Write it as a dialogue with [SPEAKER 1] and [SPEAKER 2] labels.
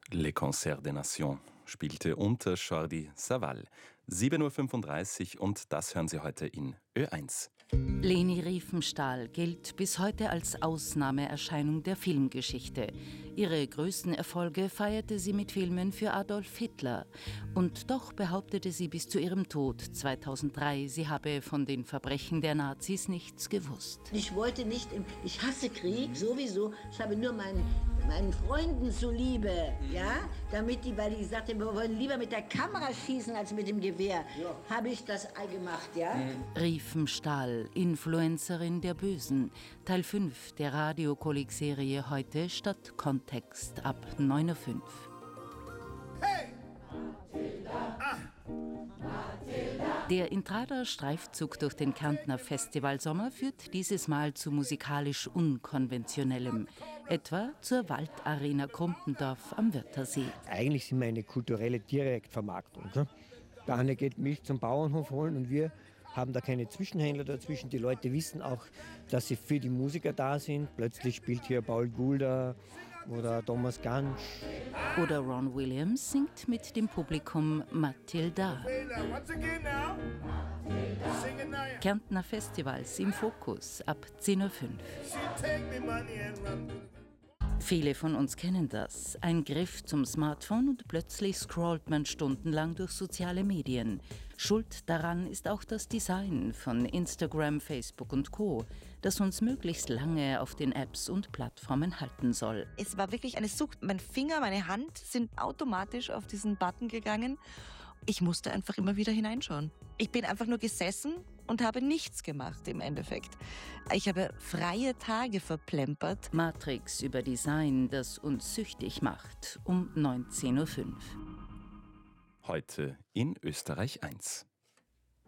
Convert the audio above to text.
[SPEAKER 1] Le Concert des Nations spielte unter Jordi Savall. 7:35 Uhr und das hören Sie heute in Ö1.
[SPEAKER 2] Leni Riefenstahl gilt bis heute als Ausnahmeerscheinung der Filmgeschichte. Ihre größten Erfolge feierte sie mit Filmen für Adolf Hitler. Und doch behauptete sie bis zu ihrem Tod 2003, sie habe von den Verbrechen der Nazis nichts gewusst.
[SPEAKER 3] Ich wollte nicht, ich hasse Krieg sowieso. Ich habe nur meinen Freunden zuliebe, ja, damit die, weil die sagten, wir wollen lieber mit der Kamera schießen als mit dem Gewehr, habe ich das gemacht, ja.
[SPEAKER 2] Riefenstahl, Influencerin der Bösen. Teil 5 der Radiokolleg-Serie heute statt Kontext ab 9:05 Uhr.
[SPEAKER 4] Hey!
[SPEAKER 2] Der Intrada-Streifzug durch den Kärntner Festivalsommer führt dieses Mal zu musikalisch Unkonventionellem, etwa zur Waldarena Krumpendorf am Wörthersee.
[SPEAKER 5] Eigentlich sind wir eine kulturelle Direktvermarktung. Ne? Der eine geht Milch zum Bauernhof holen und wir haben da keine Zwischenhändler dazwischen. Die Leute wissen auch, dass sie für die Musiker da sind. Plötzlich spielt hier Paul Gulda oder Thomas Gansch.
[SPEAKER 2] Oder Ron Williams singt mit dem Publikum Matilda. Kärntner Festivals im Fokus ab 10:05 Uhr. Viele von uns kennen das. Ein Griff zum Smartphone und plötzlich scrollt man stundenlang durch soziale Medien. Schuld daran ist auch das Design von Instagram, Facebook und Co., das uns möglichst lange auf den Apps und Plattformen halten soll.
[SPEAKER 6] Es war wirklich eine Sucht. Mein Finger, meine Hand sind automatisch auf diesen Button gegangen. Ich musste einfach immer wieder hineinschauen. Ich bin einfach nur gesessen und habe nichts gemacht im Endeffekt. Ich habe freie Tage verplempert.
[SPEAKER 2] Matrix über Design, das uns süchtig macht, um 19:05 Uhr.
[SPEAKER 1] Heute in Österreich 1.